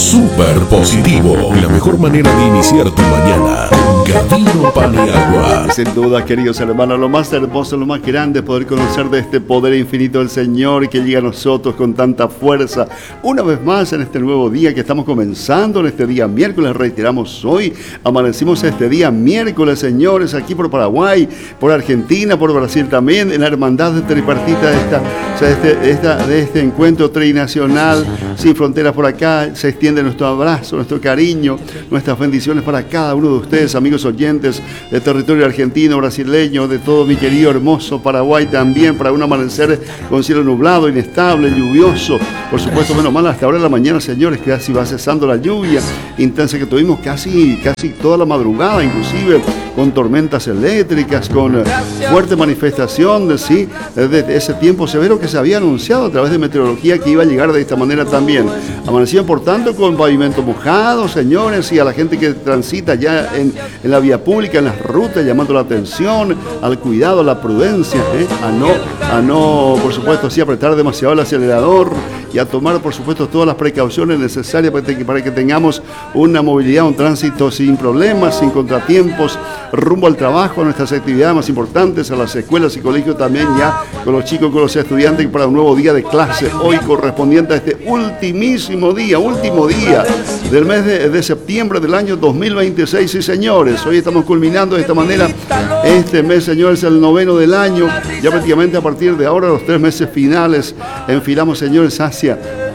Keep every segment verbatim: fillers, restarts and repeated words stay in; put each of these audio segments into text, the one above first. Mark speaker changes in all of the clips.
Speaker 1: Súper positivo, la mejor manera de iniciar tu mañana. Gabino Paniagua.
Speaker 2: Sin duda, queridos hermanos, lo más hermoso, lo más grande es poder conocer de este poder infinito del Señor que llega a nosotros con tanta fuerza. Una vez más en este nuevo día que estamos comenzando, en este día miércoles, reiteramos hoy, amanecimos este día miércoles, señores, aquí por Paraguay, por Argentina, por Brasil también, en la hermandad tripartita de, esta, o sea, de, este, esta, de este encuentro trinacional, sin fronteras por acá, se extiende nuestro abrazo, nuestro cariño, nuestras bendiciones para cada uno de ustedes, amigos oyentes de territorio argentino, brasileño, de todo mi querido hermoso Paraguay también, para un amanecer con cielo nublado, inestable, lluvioso. Por supuesto, menos mal hasta ahora de la mañana, señores, que casi va cesando la lluvia intensa que tuvimos casi, casi toda la madrugada, inclusive con tormentas eléctricas, con fuerte manifestación, ¿sí? de ese tiempo severo que se había anunciado a través de meteorología que iba a llegar de esta manera también. Amanecían, por tanto, con pavimento mojado, señores, y a la gente que transita ya en, en la vía pública, en las rutas, llamando la atención al cuidado, a la prudencia, ¿eh? a no, a no, por supuesto, así apretar demasiado el acelerador y a tomar, por supuesto, todas las precauciones necesarias para que, para que tengamos una movilidad, un tránsito sin problemas, sin contratiempos, rumbo al trabajo, a nuestras actividades más importantes, a las escuelas y colegios también, ya con los chicos, con los estudiantes, para un nuevo día de clase, hoy correspondiente a este ultimísimo día, último día del mes de, de septiembre del año dos mil veintiséis, sí, señores. Hoy estamos culminando de esta manera este mes, señores, el noveno del año. Ya prácticamente a partir de ahora, los tres meses finales, enfilamos, señores, hacia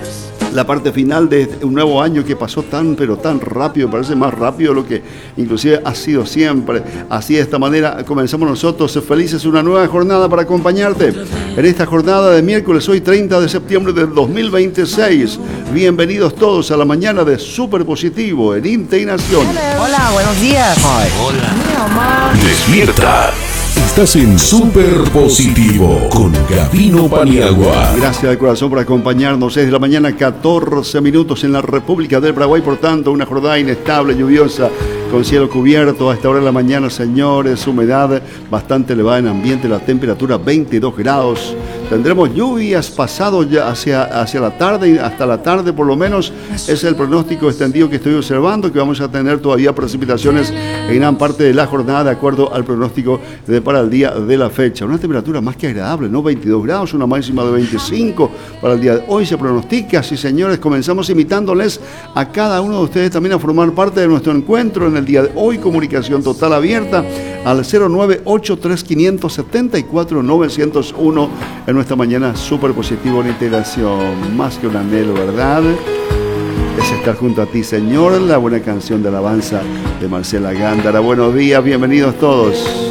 Speaker 2: la parte final de un nuevo año que pasó tan, pero tan rápido, parece más rápido de lo que inclusive ha sido siempre. Así, de esta manera, comenzamos nosotros felices una nueva jornada para acompañarte en esta jornada de miércoles, hoy treinta de septiembre del dos mil veintiséis. Bienvenidos todos a la mañana de Súper Positivo en Inte y Nación.
Speaker 3: Hola, buenos días.
Speaker 1: Ay, hola. Despierta. Estás en Súper Positivo con Gabino Paniagua.
Speaker 2: Gracias de corazón por acompañarnos. Es de la mañana, catorce minutos en la República del Paraguay. Por tanto, una jornada inestable, lluviosa, con cielo cubierto. A esta hora de la mañana, señores, humedad bastante elevada en ambiente. La temperatura veintidós grados. Tendremos lluvias pasado ya hacia, hacia la tarde, hasta la tarde por lo menos. Es el pronóstico extendido que estoy observando, que vamos a tener todavía precipitaciones en gran parte de la jornada, de acuerdo al pronóstico de para el día de la fecha. Una temperatura más que agradable, ¿no? veintidós grados, una máxima de veinticinco para el día de hoy. Se pronostica, sí, señores. Comenzamos invitándoles a cada uno de ustedes también a formar parte de nuestro encuentro en el día de hoy. Comunicación total abierta al cero nueve ocho tres cinco siete cuatro nueve cero uno en nuestra mañana Súper Positivo en integración. Más que un anhelo, ¿verdad? Es estar junto a ti, Señor. La buena canción de alabanza de Marcela Gándara. Buenos días, bienvenidos todos.